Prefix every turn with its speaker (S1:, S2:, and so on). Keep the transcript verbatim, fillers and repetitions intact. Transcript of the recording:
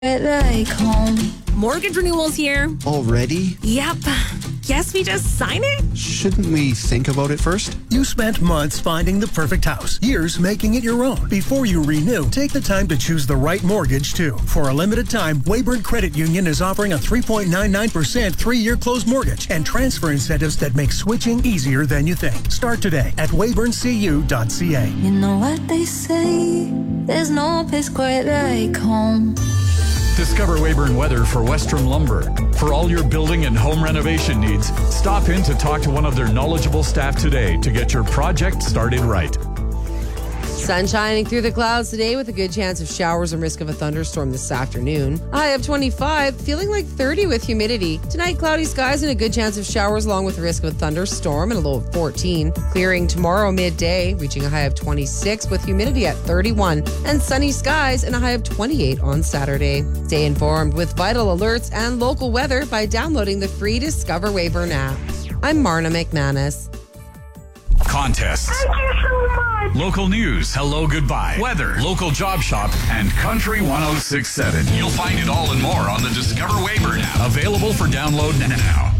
S1: Like home.
S2: Mortgage renewals here.
S3: Already?
S2: Yep. Guess we just sign it?
S3: Shouldn't we think about it first?
S4: You spent months finding the perfect house, years making it your own. Before you renew, take the time to choose the right mortgage, too. For a limited time, Weyburn Credit Union is offering a three point nine nine percent three-year closed mortgage and transfer incentives that make switching easier than you think. Start today at weyburn c u dot c a.
S1: You know what they say, there's no place quite like home.
S5: Discover Weyburn Weather for Westrom Lumber. For all your building and home renovation needs, stop in to talk to one of their knowledgeable staff today to get your project started right.
S6: Sun shining through the clouds today with a good chance of showers and risk of a thunderstorm this afternoon. High of twenty-five, feeling like thirty with humidity. Tonight, cloudy skies and a good chance of showers along with the risk of a thunderstorm and a low of fourteen. Clearing tomorrow midday, reaching a high of twenty-six with humidity at thirty-one. And sunny skies and a high of twenty-eight on Saturday. Stay informed with vital alerts and local weather by downloading the free Discover Weyburn app. I'm Marna McManus.
S5: Contests.
S7: Thank you so much.
S5: Local news, hello, goodbye, weather, local job shop, and Country one oh six point seven. You'll find it all and more on the Discover Weyburn app. Available for download now.